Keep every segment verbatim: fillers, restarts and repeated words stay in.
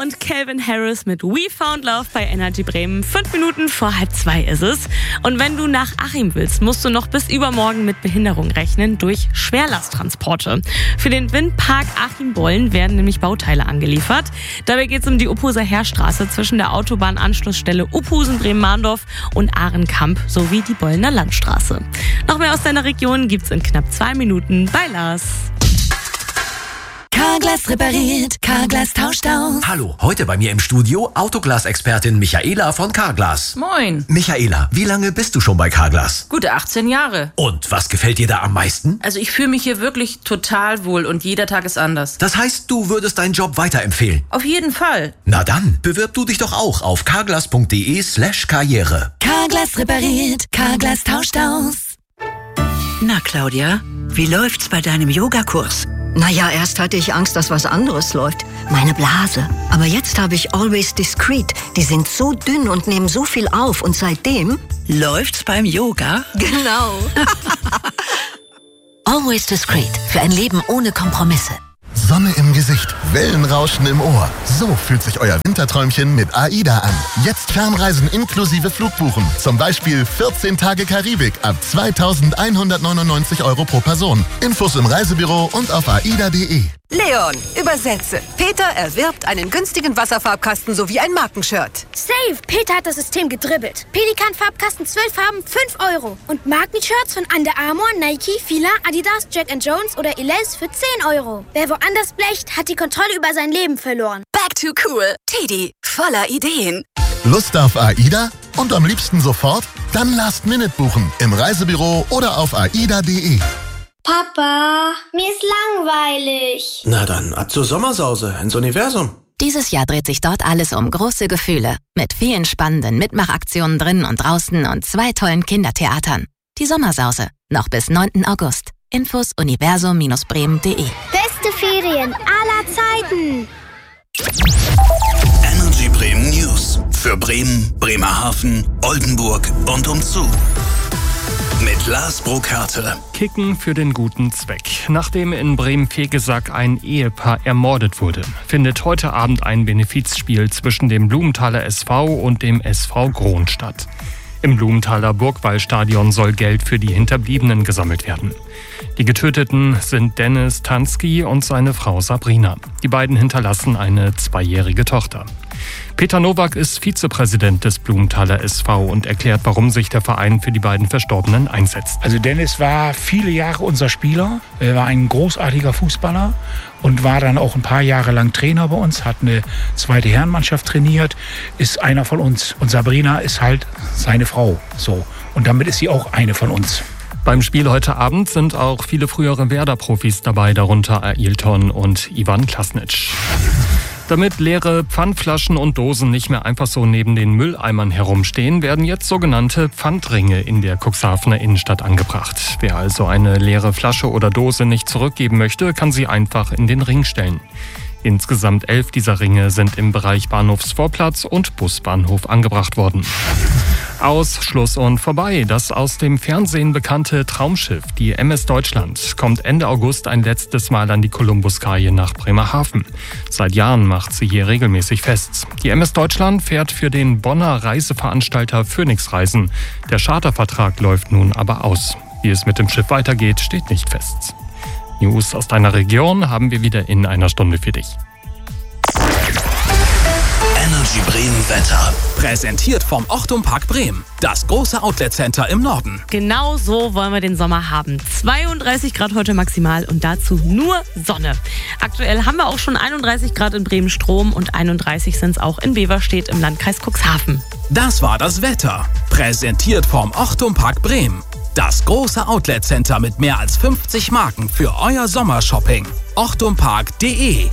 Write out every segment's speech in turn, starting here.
und Calvin Harris mit We Found Love bei Energy Bremen. Fünf Minuten vor halb zwei ist es. Und wenn du nach Achim willst, musst du noch bis übermorgen mit Behinderung rechnen durch Schwerlasttransporte. Für den Windpark Achim-Bollen werden nämlich Bauteile angeliefert. Dabei geht es um die Uphuser Heerstraße zwischen der Autobahnanschlussstelle Uphusen-Bremen-Mahndorf und Ahrenkamp sowie die Bollener Landstraße. Noch mehr aus deiner Region gibt's in knapp zwei Minuten bei Lars. Carglass repariert, Carglass tauscht aus. Hallo, heute bei mir im Studio Autoglas-Expertin Michaela von Carglass. Moin. Michaela, wie lange bist du schon bei Carglass? Gute achtzehn Jahre. Und was gefällt dir da am meisten? Also ich fühle mich hier wirklich total wohl und jeder Tag ist anders. Das heißt, du würdest deinen Job weiterempfehlen? Auf jeden Fall. Na dann, bewirb du dich doch auch auf carglass.de slash karriere. Carglass repariert, Carglass tauscht aus. Na Claudia, wie läuft's bei deinem Yogakurs? Naja, erst hatte ich Angst, dass was anderes läuft. Meine Blase. Aber jetzt habe ich Always Discreet. Die sind so dünn und nehmen so viel auf. Und seitdem... Läuft's beim Yoga? Genau. Always Discreet. Für ein Leben ohne Kompromisse. Sonne im Gesicht, Wellenrauschen im Ohr. So fühlt sich euer Winterträumchen mit AIDA an. Jetzt Fernreisen inklusive Flugbuchen. Zum Beispiel vierzehn Tage Karibik ab zweitausendeinhundertneunundneunzig Euro pro Person. Infos im Reisebüro und auf aida punkt de. Leon, übersetze. Peter erwirbt einen günstigen Wasserfarbkasten sowie ein Markenshirt. Safe! Peter hat das System gedribbelt. Pelikan-Farbkasten zwölf Farben, fünf Euro. Und Markenshirts von Under Armour, Nike, Fila, Adidas, Jack and Jones oder Elize für zehn Euro. Wer woanders blecht, hat die Kontrolle über sein Leben verloren. Back to cool. Teddy, voller Ideen. Lust auf AIDA? Und am liebsten sofort? Dann Last Minute buchen. Im Reisebüro oder auf aida punkt de. Papa, mir ist langweilig. Na dann, ab zur Sommersause ins Universum. Dieses Jahr dreht sich dort alles um große Gefühle. Mit vielen spannenden Mitmachaktionen drinnen und draußen und zwei tollen Kindertheatern. Die Sommersause. Noch bis neunten August. Infos universum bremen punkt de. Beste Ferien aller Zeiten. Energy Bremen News. Für Bremen, Bremerhaven, Oldenburg und umzu. Mit Lars Burkhardt. Kicken für den guten Zweck. Nachdem in Bremen-Vegesack ein Ehepaar ermordet wurde, findet heute Abend ein Benefizspiel zwischen dem Blumenthaler S V und dem S V Grohn statt. Im Blumenthaler Burgwallstadion soll Geld für die Hinterbliebenen gesammelt werden. Die Getöteten sind Dennis Tansky und seine Frau Sabrina. Die beiden hinterlassen eine zweijährige Tochter. Peter Nowak ist Vizepräsident des Blumenthaler S V und erklärt, warum sich der Verein für die beiden Verstorbenen einsetzt. Also Dennis war viele Jahre unser Spieler, er war ein großartiger Fußballer und war dann auch ein paar Jahre lang Trainer bei uns, hat eine zweite Herrenmannschaft trainiert, ist einer von uns. Und Sabrina ist halt seine Frau. So. Und damit ist sie auch eine von uns. Beim Spiel heute Abend sind auch viele frühere Werder-Profis dabei, darunter Ailton und Ivan Klasnic. Damit leere Pfandflaschen und Dosen nicht mehr einfach so neben den Mülleimern herumstehen, werden jetzt sogenannte Pfandringe in der Cuxhavener Innenstadt angebracht. Wer also eine leere Flasche oder Dose nicht zurückgeben möchte, kann sie einfach in den Ring stellen. Insgesamt elf dieser Ringe sind im Bereich Bahnhofsvorplatz und Busbahnhof angebracht worden. Aus, Schluss und vorbei. Das aus dem Fernsehen bekannte Traumschiff, die M S Deutschland, kommt Ende August ein letztes Mal an die Kolumbuskaje nach Bremerhaven. Seit Jahren macht sie hier regelmäßig fest. Die M S Deutschland fährt für den Bonner Reiseveranstalter Phoenix Reisen. Der Chartervertrag läuft nun aber aus. Wie es mit dem Schiff weitergeht, steht nicht fest. News aus deiner Region haben wir wieder in einer Stunde für dich. Energy Bremen Wetter. Präsentiert vom Ochtum Park Bremen. Das große Outlet-Center im Norden. Genau so wollen wir den Sommer haben. zweiunddreißig Grad heute maximal und dazu nur Sonne. Aktuell haben wir auch schon einunddreißig Grad in Bremen-Strom und einunddreißig sind es auch in Beverstedt im Landkreis Cuxhaven. Das war das Wetter. Präsentiert vom Ochtum Park Bremen. Das große Outlet-Center mit mehr als fünfzig Marken für euer Sommershopping. ochtum park punkt de.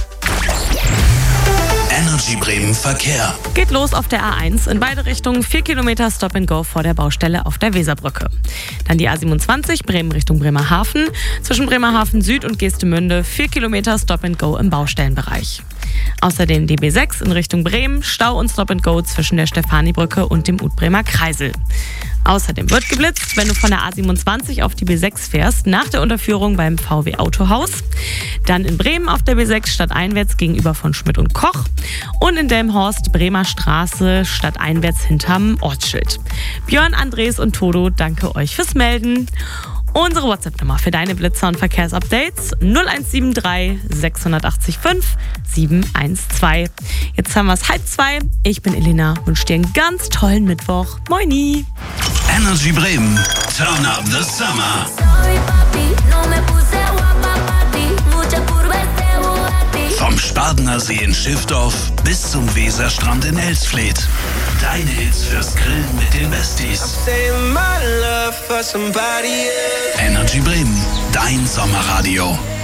Energy Bremen Verkehr. Geht los auf der A eins. In beide Richtungen vier Kilometer Stop and Go vor der Baustelle auf der Weserbrücke. Dann die A siebenundzwanzig, Bremen Richtung Bremerhaven. Zwischen Bremerhaven Süd und Geestemünde vier Kilometer Stop and Go im Baustellenbereich. Außerdem D B sechs in Richtung Bremen, Stau und Stop and Go zwischen der Stefanibrücke und dem Utbremer Kreisel. Außerdem wird geblitzt, wenn du von der A siebenundzwanzig auf die B sechs fährst, nach der Unterführung beim V W Autohaus. Dann in Bremen auf der B sechs stadteinwärts gegenüber von Schmidt und Koch. Und in Delmenhorst Bremer Straße stadteinwärts hinterm Ortsschild. Björn, Andres und Todo, danke euch fürs Melden. Unsere WhatsApp-Nummer für deine Blitzer und Verkehrsupdates null eins sieben drei sechs acht fünf sieben eins zwei. Jetzt haben wir es halb zwei. Ich bin Elena, wünsche dir einen ganz tollen Mittwoch. Moini! Energy Bremen, turn up the summer. Vom Spadener See in Schiffdorf bis zum Weserstrand in Elsfleth. Deine Hits fürs Grillen mit den Besties. Energy Bremen, dein Sommerradio.